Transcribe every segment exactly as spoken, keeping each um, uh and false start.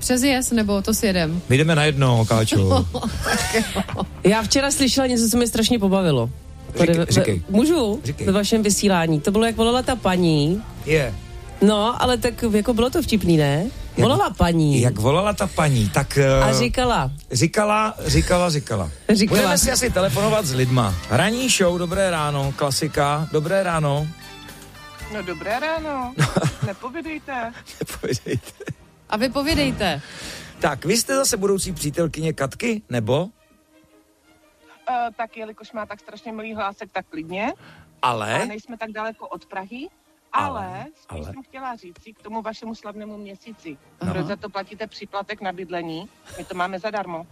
přes jez, nebo to si jedem? My jdeme na jedno, Káčo. Já včera slyšela něco, co mě strašně pobavilo. Říkej, říkej. Můžu? Říkej. Ve vašem vysílání. To bylo, jak volala ta paní. Je. Yeah. No, ale tak jako bylo to vtipný, ne? Jak, volala paní. Jak volala ta paní, tak... A říkala. Říkala, říkala, říkala. Říkala. Budeme si asi telefonovat s lidma. Ranní show, dobré ráno, klasika, dobré ráno. No dobré ráno, nepovědejte. Nepovědejte. A vy povědejte. Tak, vy jste zase budoucí přítelkyně Katky, nebo? Uh, tak jelikož má tak strašně milý hlásek, tak klidně. Ale? A nejsme tak daleko od Prahy. Ale, ale spíš ale. jsem chtěla říct si k tomu vašemu slavnému měsíci. Aha. Proč za to platíte příplatek na bydlení? My to máme zadarmo.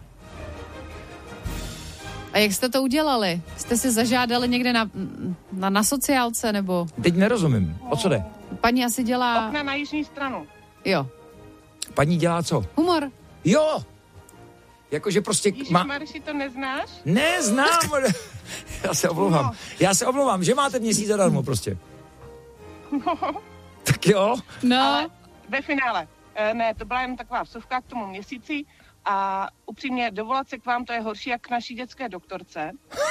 A jak jste to udělali? Jste si zažádali někde na, na, na sociálce, nebo? Teď nerozumím. O co jde? Paní asi dělá... Okna na jižní stranu. Jo. Paní dělá co? Humor. Jo! Jakože prostě má... Ježišmarši, to neznáš? Ne, znám. Já se omlouvám. No. Já se omlouvám, že máte měsíc zadarmo prostě. No. Tak jo. No. Ale ve finále. E, ne, to byla jen taková vsuvka k tomu měsíci a upřímně dovolat se k vám, to je horší jak k naší dětské doktorce.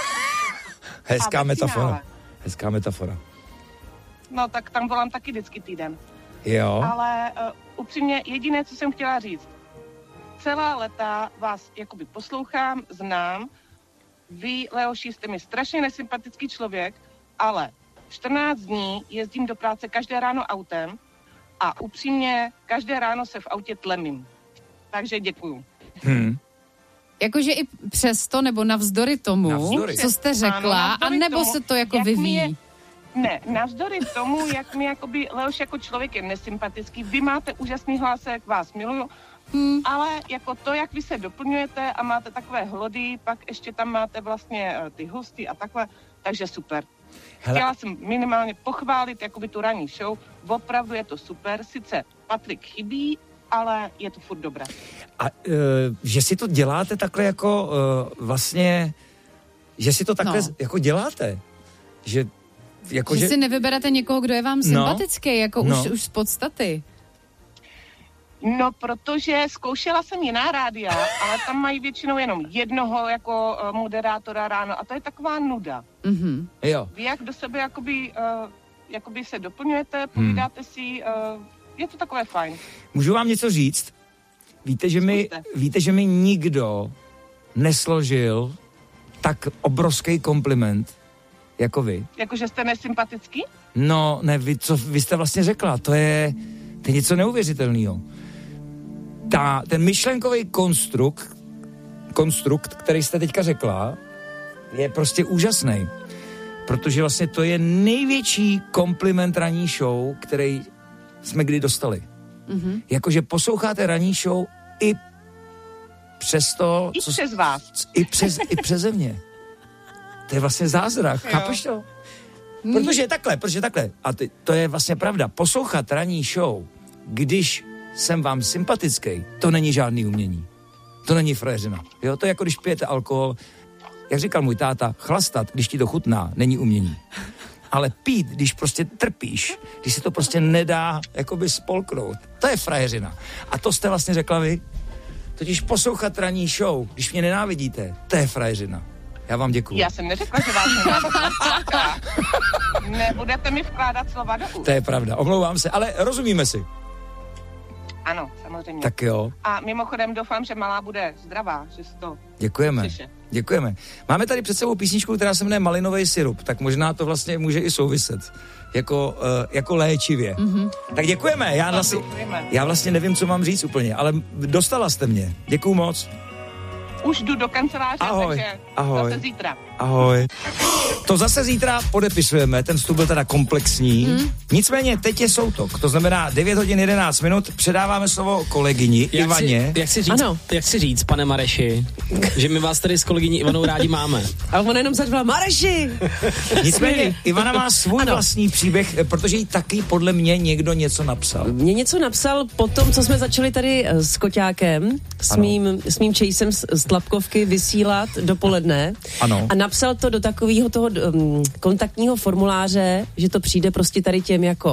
Hezká A ve metafora. finále. Hezká metafora. No tak tam volám taky vždycky týden. Jo. Ale uh, upřímně jediné, co jsem chtěla říct. Celá léta vás jakoby poslouchám, znám. Vy, Leoši, jste mi strašně nesympatický člověk, ale čtrnáct dní jezdím do práce každé ráno autem a upřímně každé ráno se v autě tlemím. Takže děkuju. Hmm. Jakože i přesto, nebo navzdory tomu, Navzdory. co jste řekla, Ano, a nebo tomu, se to jako jak mi vyvíjí? je- Ne, navzdory tomu, jak mi jakoby Leoš jako člověk je nesympatický, vy máte úžasný hlásek, vás miluju, Hmm. ale jako to, jak vy se doplňujete a máte takové hlody, pak ještě tam máte vlastně uh, ty hosty a takhle, takže super. Hele, Chtěla jsem minimálně pochválit jakoby tu ranní show, opravdu je to super, sice Patrik chybí, ale je to furt dobré. a uh, že si to děláte takhle jako uh, vlastně, že si to takhle No. jako děláte? Že jako, Že že... si nevyberete někoho, kdo je vám sympatický, jako no. už, už z podstaty. No, protože zkoušela jsem jiná rádia, ale tam mají většinou jenom jednoho jako uh, moderátora ráno a to je taková nuda. Mhm. Jo. Vy jak do sebe jakoby, uh, jakoby se doplňujete, povídáte si, uh, je to takové fajn. Můžu vám něco říct? Víte, že mi, Zkuste. víte, že mi nikdo nesložil tak obrovský kompliment jako vy. Jakože jste nesympatický? No, ne, vy, co vy jste vlastně řekla, to je, to je něco neuvěřitelného. Ta, ten myšlenkový konstrukt, konstrukt, který jste teďka řekla, je prostě úžasný. Protože vlastně to je největší kompliment ranní show, který jsme kdy dostali. Mhm. Jakože posloucháte ranní show i přes to, I co, přes vás. i přes, i přeze mě. To je vlastně zázrak, Jo. chápeš to? Protože takhle, protože takhle, a ty, to je vlastně pravda, poslouchat ranní show, když jsem vám sympatický, to není žádný umění. To není frajeřina. Jo, to je jako když pijete alkohol, jak říkal můj táta, chlastat, když ti to chutná, není umění. Ale pít, když prostě trpíš, když se to prostě nedá jakoby spolknout, to je frajeřina. A to jste vlastně řekla vy. Totiž poslouchat ranní show, když mě nenávidíte, to je frajeřina. Já vám děkuju. Já jsem neřekla, že vás nenávidím. Nebudete mi vkládat slova do úst. To je pravda, omlouvám se, ale rozumíme si. Ano, samozřejmě. Tak jo, A mimochodem doufám, že malá bude zdravá, že si to děkujeme. přiše. Děkujeme. Máme tady před sebou písničku, která se jmenuje Malinový sirup, tak možná to vlastně může i souviset. Jako, uh, jako léčivě. Mm-hmm. Tak děkujeme. Já vlastně, děkujeme. já vlastně nevím, co mám říct úplně, ale dostala jste mě. Děkuju moc. Už jdu do kanceláře, Ahoj, takže ahoj. zase zítra. Ahoj. To zase zítra podepisujeme, ten vstup byl teda komplexní. Hmm. Nicméně teď je soutok, to znamená devět hodin jedenáct minut, předáváme slovo kolegyni Jak Ivaně. si, jak, si říct, Ano. jak si říct, pane Mareši, že my vás tady s kolegyní Ivanou rádi máme. A ona jenom zadvala, Mareši! Nicméně Ivana má svůj Ano. vlastní příběh, protože jí taky podle mě někdo něco napsal. Mě něco napsal po tom, co jsme začali tady eh, s Koťákem, s Ano. mým, s mým čejsem z, z Tlapkovky vysílat dopoledne. Ano. A napsal to do takového toho um, kontaktního formuláře, že to přijde prostě tady těm jako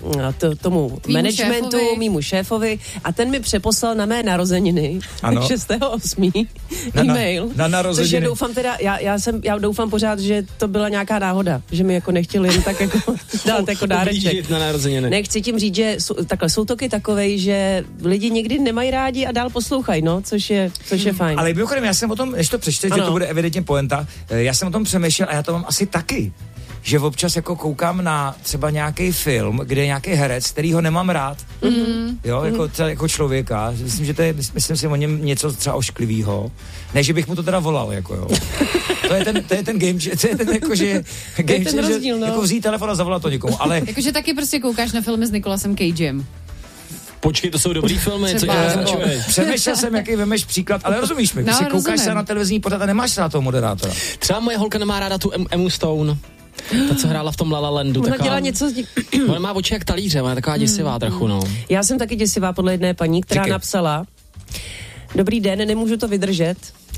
to, tomu Mýmu managementu, šéfovi. mýmu šéfovi a ten mi přeposlal na mé narozeniny Ano. šestého osmého Na- na- e-mail. na narozeniny. Což já doufám teda, já, já, jsem, já doufám pořád, že to byla nějaká náhoda, že mi jako nechtěli jen tak jako dát jako dáreček. Oblížit na narozeniny. Nechci tím říct, že jsou, takhle soutoky takovej, že lidi někdy nemají rádi a dál poslouchají, no, což je, což je fajn. Ale mimochodem, já jsem o tom, než to přečteš, že Ano. to bude evidentně poenta, eh, já jsem o tom přemýšlel a já to mám asi taky. Že občas jako koukám na třeba nějaký film, kde je nějaký herec, který ho nemám rád, mm-hmm. jo, jako, třeba, jako člověka. Myslím, že to je, myslím si o něm něco třeba ošklivýho. Ne, že bych mu to teda volal, jako jo. To je ten, to je ten game, to je ten jako, že, game, ten rozdíl, že no. jako vzít telefon a zavolat to někomu, ale Jakože taky prostě koukáš na filmy s Nicolasem Cagem. Počkej, to jsou dobrý filmy, co tě Třeba, naznačuješ? přemýšlel jsem, jaký vemeš příklad, ale rozumíš mi, No, prostě koukáš rozumím. se na televizní pořad a nemáš se na toho moderátora. Třeba moje holka nemá ráda tu Em- Emu Stone. Ta, co hrála v tom La La Landu. Ona taková- dělá něco, z- Ona má oči jak talíře, ona je taková děsivá trochu, no. já jsem taky děsivá podle jedné paní, která Říkej. napsala: Dobrý den, nemůžu to vydržet.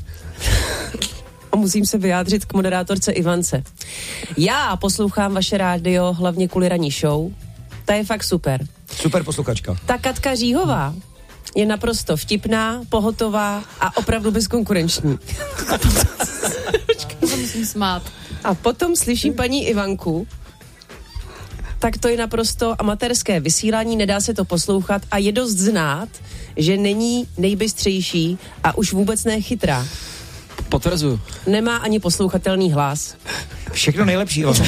A musím se vyjádřit k moderátorce Ivance. Já poslouchám vaše rádio hlavně kvůli ranní show. Ta je fakt super. Super posluchačka. Ta Katka Říhová je naprosto vtipná, pohotová a opravdu bezkonkurenční. To musím smát. A potom slyším paní Ivanku, tak to je naprosto amatérské vysílání, nedá se to poslouchat a je dost znát, že není nejbystřejší a už vůbec ne chytrá. Potvrzuju. Nemá ani poslouchatelný hlas. Všechno nejlepší, ono.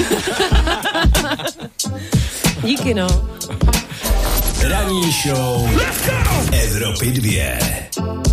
Díky, no. Ranní show Evropy dvě.